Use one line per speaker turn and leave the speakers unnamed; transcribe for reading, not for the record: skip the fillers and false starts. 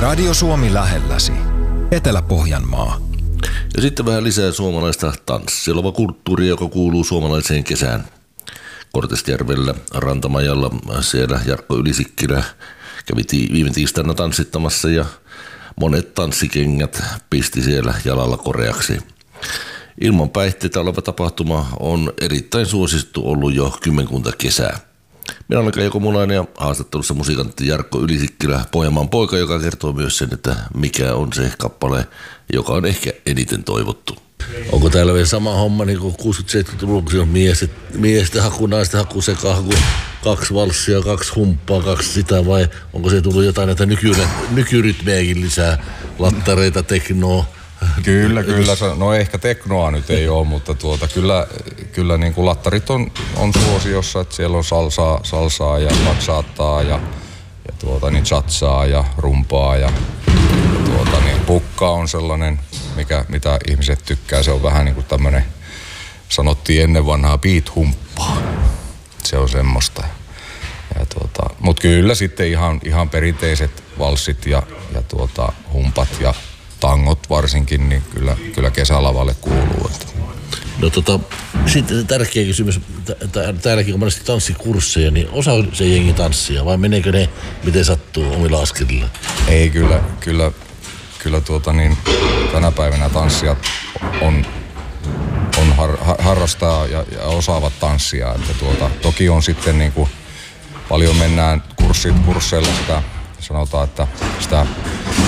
Radio Suomi lähelläsi. Etelä-Pohjanmaa.
Ja sitten vähän lisää suomalaista tanssilova kulttuuria, joka kuuluu suomalaiseen kesään. Kortesjärvellä Rantamajalla siellä Jarkko Ylisikkilä kävi viime tiistaina tanssittamassa ja monet tanssikengät pisti siellä jalalla koreaksi. Ilman päihteitä oleva tapahtuma on erittäin suosittu ollut jo kymmenkunta kesää. Minä olen Kaijo Komulainen ja haastattelussa musikantti Jarkko Ylisikkilä, Pohjanmaan poika, joka kertoo myös sen, että mikä on se kappale, joka on ehkä eniten toivottu. Onko täällä vielä sama homma niin kuin 60-70-luvulla, kun on miesten haku, naisten haku, sekahaku, 2 valssia, 2 humppaa, 2 sitä, vai onko se tullut jotain näitä nykyrytmejäkin lisää, lattareita, teknoa?
Kyllä. No ehkä teknoa nyt ei ole, mutta kyllä niin kuin lattarit on suosiossa, että siellä on salsaa ja bachattaa ja niin chatsaa ja rumpaa ja niin pukka on sellainen, mitä ihmiset tykkää. Se on vähän niin kuin tämmöinen, sanottiin ennen vanhaa beat-humppaa. Se on semmoista. Mutta kyllä sitten ihan perinteiset valssit ja humpat ja tangot varsinkin, niin kyllä kesälavalle kuuluu.
No sitten tärkeä kysymys, täälläkin on monesti tanssikursseja, niin osaa se jengi tanssia vai meneekö ne miten sattuu omilla askelilla?
Ei kyllä tänä päivänä tanssijat harrastaa ja osaavat tanssia, että toki on sitten niin kuin paljon mennään kursseilla sitä, sanotaan, että sitä